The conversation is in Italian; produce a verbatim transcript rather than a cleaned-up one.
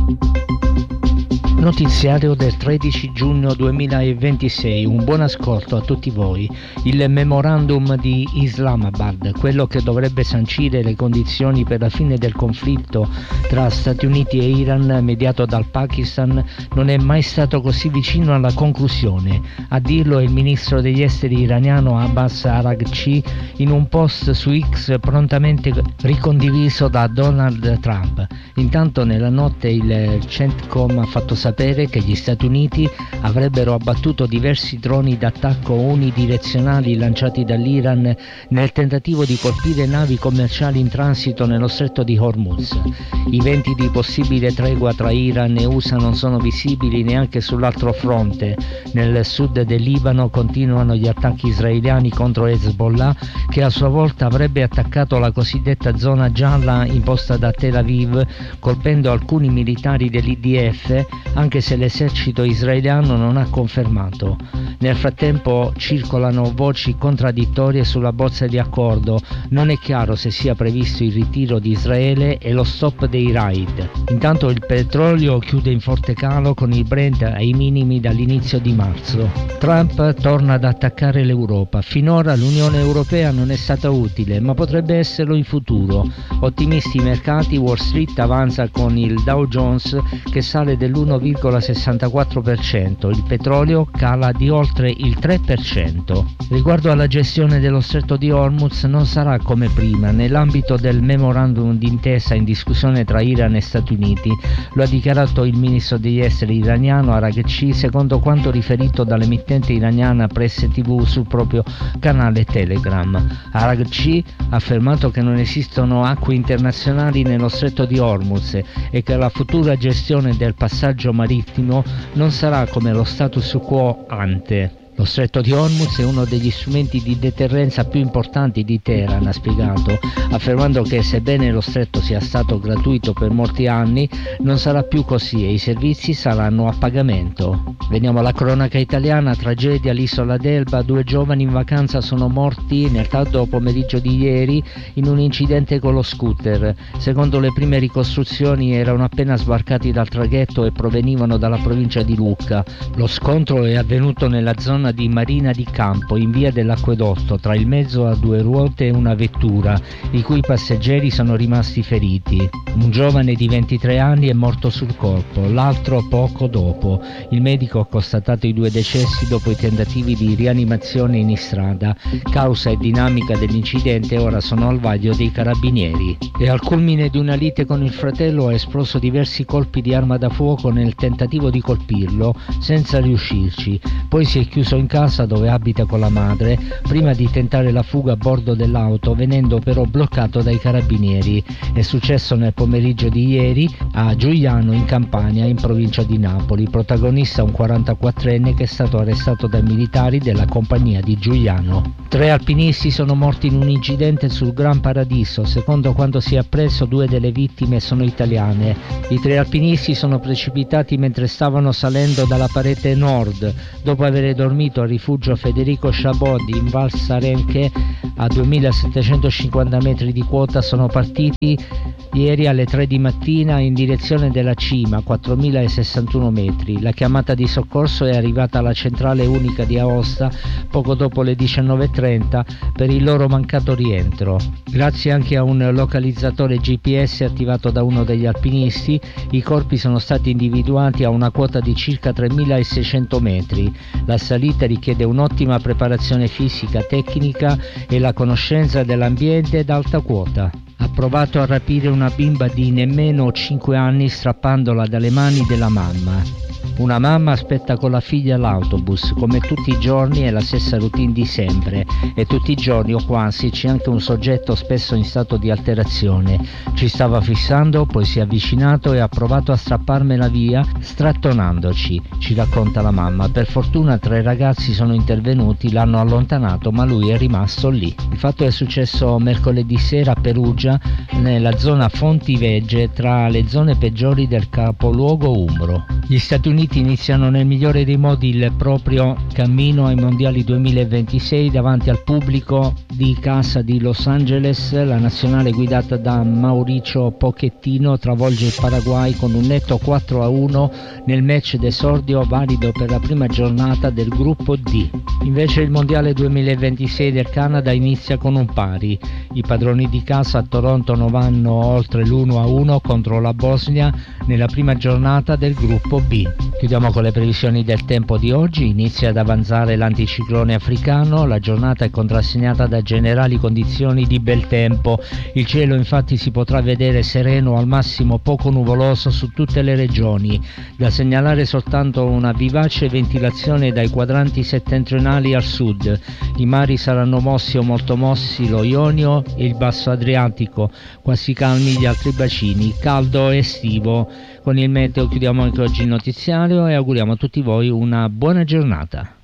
Notiziario del tredici giugno duemilaventisei, un buon ascolto a tutti voi. Il memorandum di Islamabad, quello che dovrebbe sancire le condizioni per la fine del conflitto tra Stati Uniti e Iran mediato dal Pakistan, non è mai stato così vicino alla conclusione. A dirlo è il ministro degli esteri iraniano Abbas Araghchi in un post su X prontamente ricondiviso da Donald Trump. Intanto nella notte il CENTCOM ha fatto sapere che gli Stati Uniti avrebbero abbattuto diversi droni d'attacco unidirezionali lanciati dall'Iran nel tentativo di colpire navi commerciali in transito nello stretto di Hormuz. I venti di possibile tregua tra Iran e U S A non sono visibili neanche sull'altro fronte. Nel sud del Libano continuano gli attacchi israeliani contro Hezbollah, che a sua volta avrebbe attaccato la cosiddetta zona gialla imposta da Tel Aviv, colpendo alcuni militari dell'I D F, anche se l'esercito israeliano non ha confermato. Nel frattempo circolano voci contraddittorie sulla bozza di accordo. Non è chiaro se sia previsto il ritiro di Israele e lo stop dei raid. Intanto il petrolio chiude in forte calo con il Brent ai minimi dall'inizio di marzo. Trump torna ad attaccare l'Europa. Finora l'Unione Europea non è stata utile, ma potrebbe esserlo in futuro. Ottimisti i mercati, Wall Street avanza con il Dow Jones che sale dell'uno virgola sessantaquattro per cento, il petrolio cala di oltre il tre per cento. Riguardo alla gestione dello stretto di Hormuz non sarà come prima nell'ambito del memorandum d'intesa in discussione tra Iran e Stati Uniti, lo ha dichiarato il ministro degli esteri iraniano Araghchi secondo quanto riferito dall'emittente iraniana Press T V sul proprio canale Telegram. Araghchi ha affermato che non esistono acque internazionali nello stretto di Hormuz e che la futura gestione del passaggio marittimo non sarà come lo status quo ante. Lo stretto di Hormuz è uno degli strumenti di deterrenza più importanti di Teheran, ha spiegato, affermando che sebbene lo stretto sia stato gratuito per molti anni, non sarà più così e i servizi saranno a pagamento. Veniamo alla cronaca italiana, tragedia all'isola d'Elba, due giovani in vacanza sono morti nel tardo pomeriggio di ieri in un incidente con lo scooter. Secondo le prime ricostruzioni erano appena sbarcati dal traghetto e provenivano dalla provincia di Lucca. Lo scontro è avvenuto nella zona di Marina di Campo, in via dell'Acquedotto, tra il mezzo a due ruote e una vettura, i cui passeggeri sono rimasti feriti. Un giovane di ventitré anni è morto sul colpo, l'altro poco dopo. Il medico ha constatato i due decessi dopo i tentativi di rianimazione in strada. Causa e dinamica dell'incidente ora sono al vaglio dei carabinieri. E al culmine di una lite con il fratello ha esploso diversi colpi di arma da fuoco nel tentativo di colpirlo, senza riuscirci. Poi si è chiuso in casa dove abita con la madre, prima di tentare la fuga a bordo dell'auto, venendo però bloccato dai carabinieri. È successo nel pomeriggio di ieri a Giugliano in Campania, in provincia di Napoli. Protagonista un quarantaquattrenne che è stato arrestato dai militari della compagnia di Giugliano. Tre alpinisti sono morti in un incidente sul Gran Paradiso. Secondo quanto si è appreso, due delle vittime sono italiane. I tre alpinisti sono precipitati mentre stavano salendo dalla parete nord. Dopo aver dormito al rifugio Federico Chabot in Val Sarenche a duemilasettecentocinquanta metri di quota, sono partiti ieri alle tre di mattina in direzione della cima, quattromilasessantuno metri. La chiamata di soccorso è arrivata alla centrale unica di Aosta poco dopo le diciannove e trenta per il loro mancato rientro. Grazie anche a un localizzatore G P S attivato da uno degli alpinisti, i corpi sono stati individuati a una quota di circa tremilaseicento metri. La salita richiede un'ottima preparazione fisica, tecnica e la conoscenza dell'ambiente ad alta quota. Ha provato a rapire una bimba di nemmeno cinque anni strappandola dalle mani della mamma. Una mamma aspetta con la figlia all'autobus, come tutti i giorni è la stessa routine di sempre e tutti i giorni o quasi c'è anche un soggetto spesso in stato di alterazione. Ci stava fissando, poi si è avvicinato e ha provato a strapparmela via strattonandoci, ci racconta la mamma. Per fortuna tre ragazzi sono intervenuti, l'hanno allontanato ma lui è rimasto lì. Il fatto è successo mercoledì sera a Perugia, nella zona Fonti Vegge, tra le zone peggiori del capoluogo umbro. Gli Stati Uniti iniziano nel migliore dei modi il proprio cammino ai mondiali duemilaventisei davanti al pubblico di casa di Los Angeles. La nazionale guidata da Mauricio Pochettino travolge il Paraguay con un netto quattro a uno nel match d'esordio valido per la prima giornata del gruppo D. Invece il mondiale duemilaventisei del Canada inizia con un pari. I padroni di casa a Toronto non vanno oltre l'uno a uno contro la Bosnia nella prima giornata del gruppo B. Chiudiamo con le previsioni del tempo di oggi. Inizia ad avanzare l'anticiclone africano, la giornata è contrassegnata da generali condizioni di bel tempo. Il cielo infatti si potrà vedere sereno, al massimo poco nuvoloso su tutte le regioni. Da segnalare soltanto una vivace ventilazione dai quadranti settentrionali al sud. I mari saranno mossi o molto mossi lo Ionio e il basso Adriatico, quasi calmi gli altri bacini, caldo estivo. Con il meteo chiudiamo anche oggi il notiziario e auguriamo a tutti voi una buona giornata.